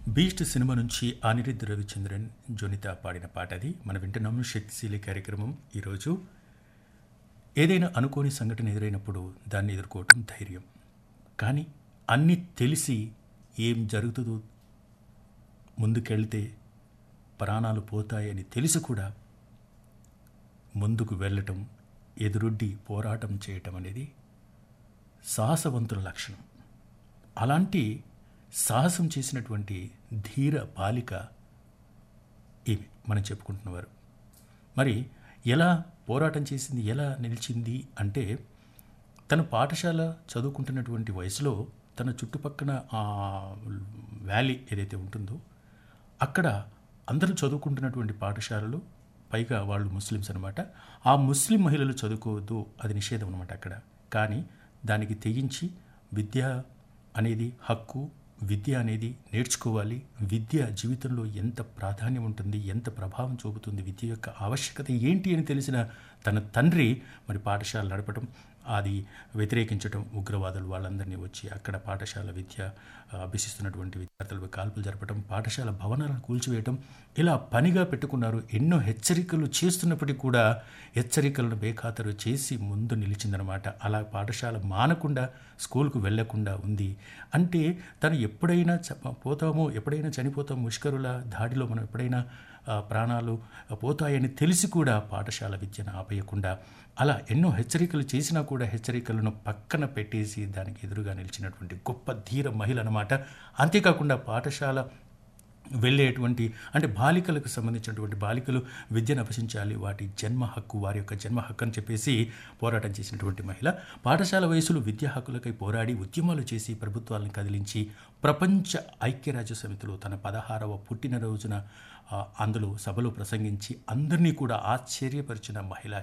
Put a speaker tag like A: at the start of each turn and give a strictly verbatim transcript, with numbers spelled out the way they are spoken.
A: Beast cinema నుంచి అనిరుద్ధ్ రవిచంద్రన్ జోనిత పాడిన పాట అది. మనం వింటున్నాము శక్తిశీలి కార్యక్రమం. ఈరోజు ఏదైనా అనుకోని సంఘటన ఎదురైనప్పుడు దాన్ని ఎదుర్కోవటం ధైర్యం. కానీ అన్నీ తెలిసి ఏం జరుగుతుందో ముందుకెళ్తే ప్రాణాలు పోతాయని తెలిసి కూడా ముందుకు వెళ్ళటం, ఎదురొడ్డి పోరాటం చేయటం అనేది సాహసవంతుల లక్షణం. అలాంటి సాహసం చేసినటువంటి ధీర బాలిక ఈమె మనం చెప్పుకుంటున్నవారు. మరి ఎలా పోరాటం చేసింది, ఎలా నిలిచింది అంటే, తన పాఠశాల చదువుకుంటున్నటువంటి వయసులో తన చుట్టుపక్కల ఆ వ్యాలీ ఏదైతే ఉంటుందో అక్కడ అందరూ చదువుకుంటున్నటువంటి పాఠశాలలు, పైగా వాళ్ళు ముస్లిమ్స్ అనమాట. ఆ ముస్లిం మహిళలు చదువుకోవద్దు, అది నిషేధం అనమాట అక్కడ. కానీ దానికి తెగించి విద్య అనేది హక్కు, విద్య అనేది నేర్చుకోవాలి, విద్య జీవితంలో ఎంత ప్రాధాన్యం ఉంటుంది, ఎంత ప్రభావం చూపుతుంది, విద్య యొక్క ఆవశ్యకత ఏంటి అని తెలిసిన తన తండ్రి మరి పాఠశాల నడపడం, అది వ్యతిరేకించడం, ఉగ్రవాదులు వాళ్ళందరినీ వచ్చి అక్కడ పాఠశాల విద్య అభ్యసిస్తున్నటువంటి విద్యార్థులకు కాల్పులు జరపడం, పాఠశాల భవనాలను కూల్చివేయటం, ఇలా పనిగా పెట్టుకున్నారు. ఎన్నో హెచ్చరికలు చేస్తున్నప్పటికీ కూడా హెచ్చరికలను బేఖాతరు చేసి ముందు నిలిచిందనమాట. అలా పాఠశాల మానకుండా స్కూల్కు వెళ్లకుండా ఉంది. అంటే తను ఎప్పుడైనా పోతామో, ఎప్పుడైనా చనిపోతాం, ముష్కరుల దాడిలో మనం ఎప్పుడైనా ప్రాణాలు పోతాయని తెలిసి కూడా పాఠశాల విద్యను ఆపేయకుండా అలా ఎన్నో హెచ్చరికలు చేసినా కూడా హెచ్చరికలను పక్కన పెట్టేసి దానికి ఎదురుగా నిలిచినటువంటి గొప్ప ధీర మహిళ అన్నమాట. అంతేకాకుండా పాఠశాల వెళ్ళేటువంటి అంటే బాలికలకు సంబంధించినటువంటి బాలికలు విద్యను అభ్యసించాలి, వాటి జన్మ హక్కు, వారి యొక్క జన్మ హక్కు అని చెప్పేసి పోరాటం చేసినటువంటి మహిళ. పాఠశాల వయసులో విద్యా హక్కులకై పోరాడి ఉద్యమాలు చేసి ప్రభుత్వాలను కదిలించి ప్రపంచ ఐక్యరాజ్య సమితిలో తన పదహారవ పుట్టినరోజున అందులో సభలో ప్రసంగించి అందరినీ కూడా ఆశ్చర్యపరిచిన మహిళ